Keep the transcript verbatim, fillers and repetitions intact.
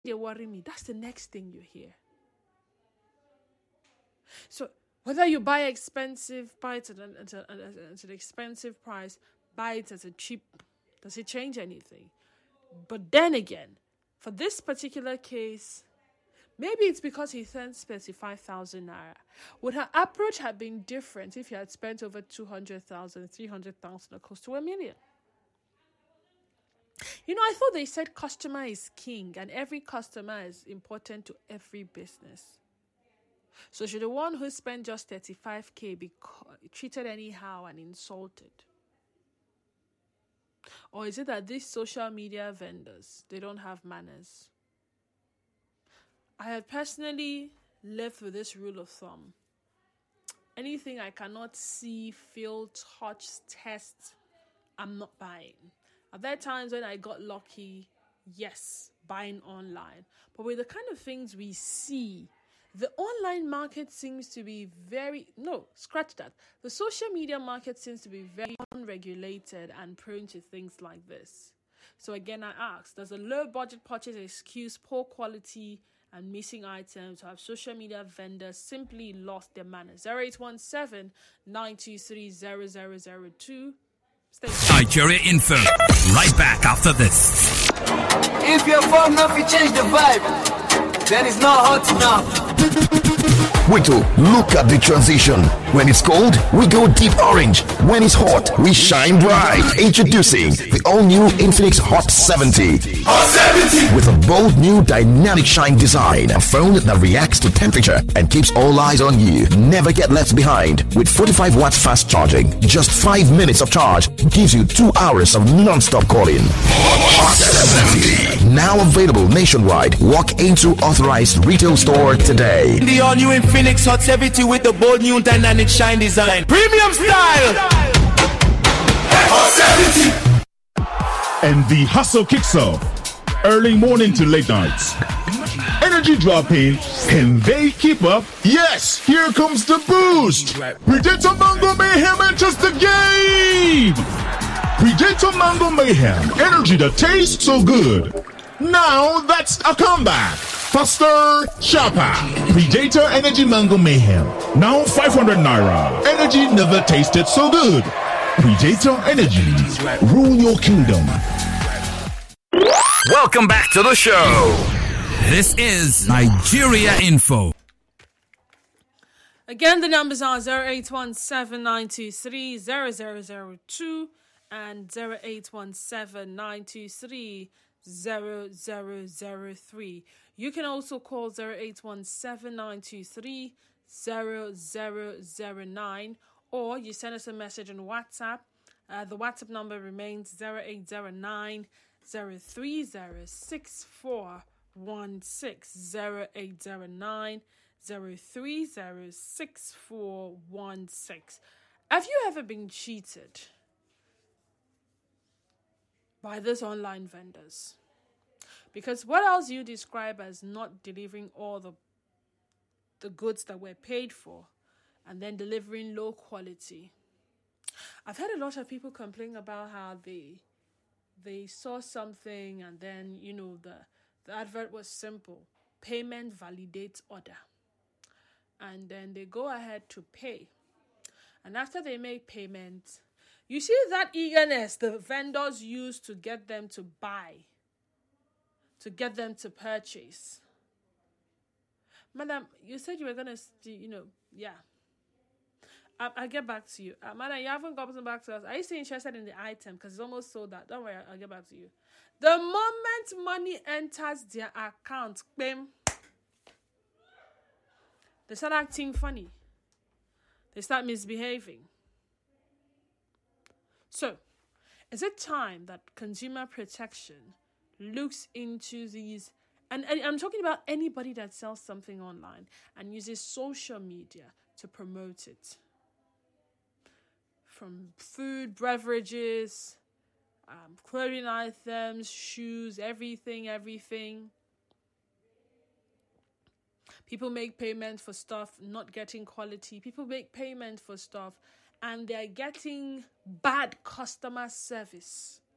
they worry me. That's the next thing you hear. So whether you buy expensive, buy it at an, at, a, at an expensive price, buy it at a cheap, does it change anything? But then again, for this particular case, maybe it's because he spent thirty-five thousand naira. Would her approach have been different if he had spent over two hundred thousand, three hundred thousand, or close to a million? You know, I thought they said customer is king and every customer is important to every business. So should the one who spent just thirty-five K be treated anyhow and insulted? Or is it that these social media vendors, they don't have manners? I have personally lived with this rule of thumb. Anything I cannot see, feel, touch, test, I'm not buying. At there times when I got lucky, yes, buying online. But with the kind of things we see, the online market seems to be very, no, scratch that. The social media market seems to be very unregulated and prone to things like this. So again, I ask, does a low budget purchase excuse poor quality and missing items, or have social media vendors simply lost their manners? zero eight one seven, nine two three, zero zero zero two. Nigeria Info. Right back after this. If you're fun enough, you change the vibe, then it's not hot enough. Wait, oh, look at the transition. When it's cold, we go deep orange. When it's hot, we shine bright. Introducing the all-new Infinix Hot seventy. Hot seventy! With a bold new dynamic shine design. A phone that reacts to temperature and keeps all eyes on you. Never get left behind. With forty-five watts fast charging, just five minutes of charge gives you two hours of non-stop calling. Hot seventy. Now available nationwide. Walk into authorized retail store today. The all-new Infinix Hot seventy with the bold new dynamic shine design. Premium style! Hot seventy! And the hustle kicks off. Early morning to late nights. Energy dropping. Can they keep up? Yes, here comes the boost. Predator Mango Mayhem enters the game. Predator Mango Mayhem. Energy that tastes so good. Now that's a comeback. Faster, sharper. Predator Energy Mango Mayhem. Now five hundred naira. Energy never tasted so good. Predator Energy. Rule your kingdom. Welcome back to the show. This is Nigeria Info. Again, the numbers are zero eight one seven, nine two three, zero zero zero two and zero eight one seven, nine two three, zero zero zero three. You can also call zero eight one seven, nine two three, zero zero zero nine, or you send us a message on WhatsApp. Uh, the WhatsApp number remains zero eight zero nine, zero three zero, six four one six, zero eight zero nine, zero three zero, six four one six. Have you ever been cheated by these online vendors? Because what else you describe as not delivering all the the goods that were paid for and then delivering low quality? I've heard a lot of people complain about how they they saw something and then, you know, the, the advert was simple. Payment validates order. And then they go ahead to pay. And after they make payment, you see that eagerness the vendors use to get them to buy, to get them to purchase. Madam, you said you were going to, you know, yeah. I, I'll get back to you. Uh, madam, you haven't gotten back to us. Are you still interested in the item? Because it's almost sold out. Don't worry, I'll get back to you. The moment money enters their account, bam, they start acting funny. They start misbehaving. So, is it time that consumer protection looks into these, and, and I'm talking about anybody that sells something online and uses social media to promote it? From food, beverages, um, clothing items, shoes, everything, everything. People make payment for stuff not getting quality. People make payment for stuff and they're getting bad customer service.